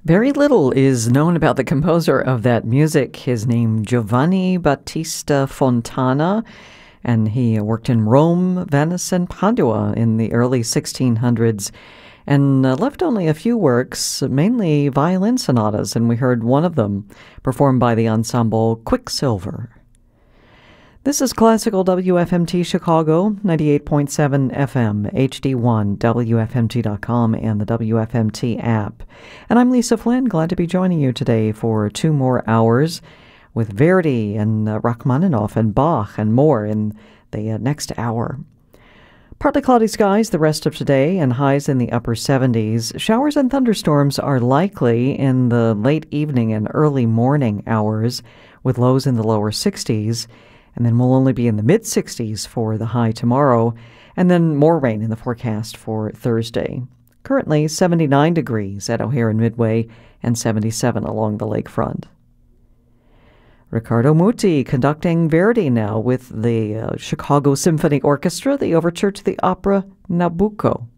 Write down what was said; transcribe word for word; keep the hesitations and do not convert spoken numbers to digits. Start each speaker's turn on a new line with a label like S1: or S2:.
S1: Very little is known about the composer of that music. His name, Giovanni Battista Fontana, and he worked in Rome, Venice, and Padua in the early sixteen hundreds, and uh, left only a few works, mainly violin sonatas, and we heard one of them performed by the ensemble Quicksilver. This is Classical W F M T Chicago, ninety-eight point seven F M, H D one, W F M T dot com, and the W F M T app. And I'm Lisa Flynn, glad to be joining you today for two more hours with Verdi and uh, Rachmaninoff and Bach and more in the uh, next hour. Partly cloudy skies the rest of today and highs in the upper seventies. Showers and thunderstorms are likely in the late evening and early morning hours with lows in the lower sixties. And then we'll only be in the mid-sixties for the high tomorrow, and then more rain in the forecast for Thursday. Currently seventy-nine degrees at O'Hare and Midway and seventy-seven along the lakefront. Riccardo Muti conducting Verdi now with the uh, Chicago Symphony Orchestra, the overture to the opera Nabucco.